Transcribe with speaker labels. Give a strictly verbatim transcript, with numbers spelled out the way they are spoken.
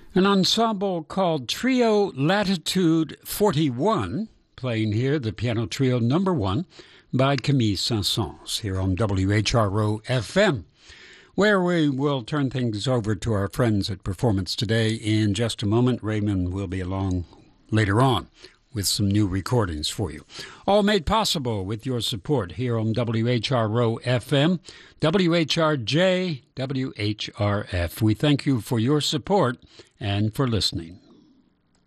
Speaker 1: An ensemble called Trio Latitude forty-one, playing here the piano trio number one by Camille Saint-Saëns here on W H R O F M, where we will turn things over to our friends at Performance Today in just a moment. Raymond will be along later on with some new recordings for you. All made possible with your support here on W H R O F M, W H R J, W H R F. We thank you for your support and for listening.